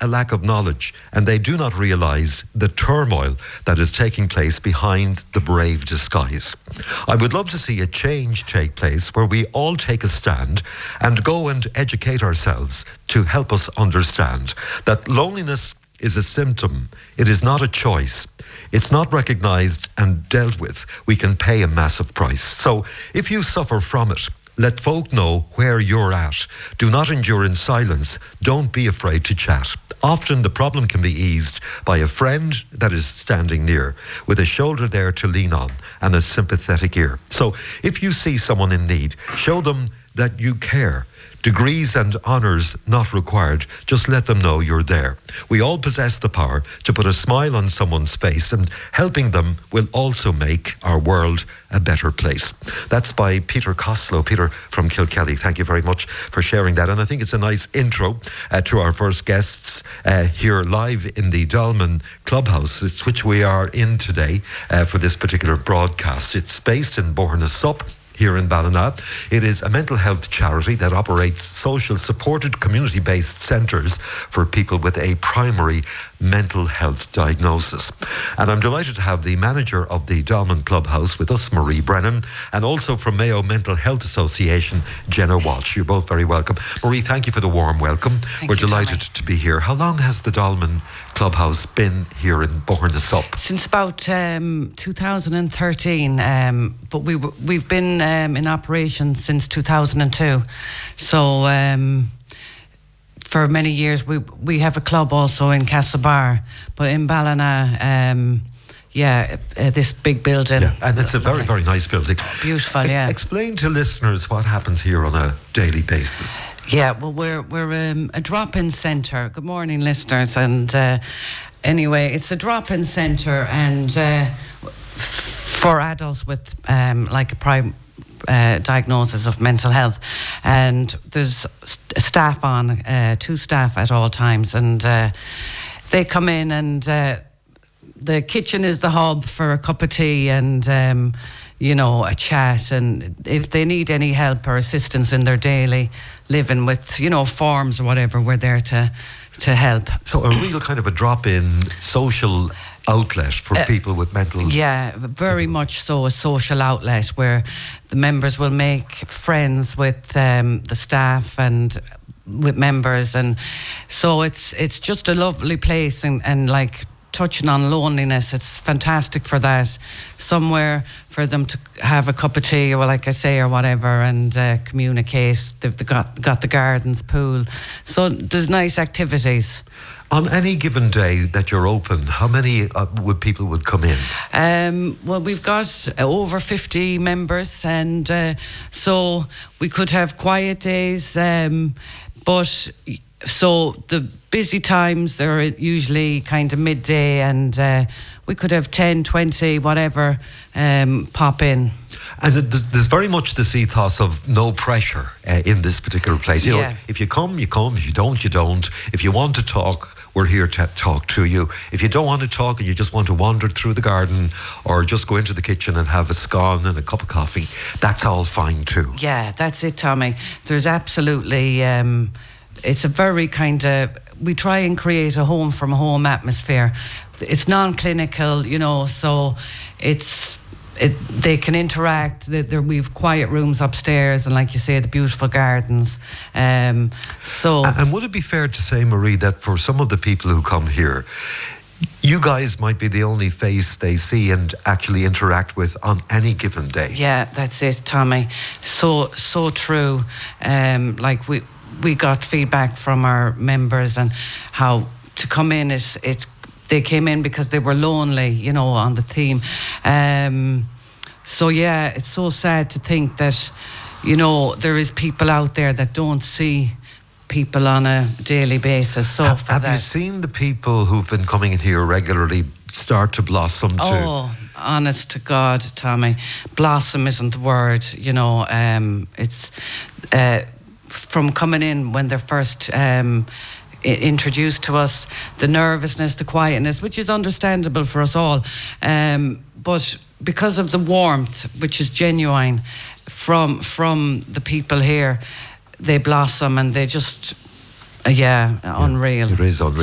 a lack of knowledge, and they do not realise the turmoil that is taking place behind the brave disguise. I would love to see a change take place where we all take a stand and go and educate ourselves to help us understand that loneliness is a symptom. It is not a choice. It's not recognised and dealt with. We can pay a massive price. So if you suffer from it, let folk know where you're at. Do not endure in silence. Don't be afraid to chat. Often the problem can be eased by a friend that is standing near, with a shoulder there to lean on and a sympathetic ear. So if you see someone in need, show them that you care. Degrees and honours not required. Just let them know you're there. We all possess the power to put a smile on someone's face, and helping them will also make our world a better place. That's by Peter Costello. Peter from Kilkelly, thank you very much for sharing that. And I think it's a nice intro to our first guests here live in the Dolman Clubhouse, which we are in today for this particular broadcast. It's based in Bourne-na-Sup, here in Ballina. It is a mental health charity that operates social supported community-based centres for people with a primary mental health diagnosis. And I'm delighted to have the manager of the Dolman Clubhouse with us, Marie Brennan, and also from Mayo Mental Health Association, Jenna Walsh. You're both very welcome. Marie, thank you for the warm welcome. We're delighted to be here. How long has the Dolman Clubhouse been here in Bourne-na-Sup? Since about 2013, but we've been in operation since 2002. So for many years we have a club also in Castlebar, but in Ballina, this big building. Yeah, and it's a very, very nice building. Beautiful, yeah. Explain to listeners what happens here on a daily basis. Yeah, well, we're a drop-in centre. Good morning, listeners. And anyway, it's a drop-in centre, and for adults with like a prime diagnosis of mental health. And there's staff on, 2 staff at all times, and they come in, and the kitchen is the hub for a cup of tea and a chat, and if they need any help or assistance in their daily living with forms or whatever, we're there to help. So a real kind of a drop-in social outlet for people with mental... Yeah, very much so, a social outlet where the members will make friends with the staff and with members, and so it's just a lovely place, and like touching on loneliness, it's fantastic for that. Somewhere for them to have a cup of tea, or like I say, or whatever, and communicate. They've got the gardens, pool, so there's nice activities. On any given day that you're open, how many people would come in? Well, we've got over 50 members, and so we could have quiet days, but so the busy times are usually kind of midday, and we could have 10, 20, whatever, pop in. And there's very much this ethos of no pressure in this particular place. You know, if you come, you come. If you don't, you don't. If you want to talk, we're here to talk to you. If you don't want to talk and you just want to wander through the garden or just go into the kitchen and have a scone and a cup of coffee, that's all fine too. Yeah, that's it, Tommy. There's absolutely... it's a very kind of... We try and create a home-from-home atmosphere. It's non-clinical, so they can interact. We've quiet rooms upstairs, and like you say, the beautiful gardens. And would it be fair to say, Marie, that for some of the people who come here, you guys might be the only face they see and actually interact with on any given day? Yeah, that's it, Tommy. So true. Like we got feedback from our members and how to come in. They came in because they were lonely, on the theme. So yeah, it's so sad to think that, there is people out there that don't see people on a daily basis. So have you seen the people who've been coming in here regularly start to blossom too? Oh, honest to God, Tommy, blossom isn't the word. It's from coming in when they're first introduced to us, the nervousness, the quietness, which is understandable for us all, but because of the warmth, which is genuine from the people here, they blossom, and they just unreal. It is unreal.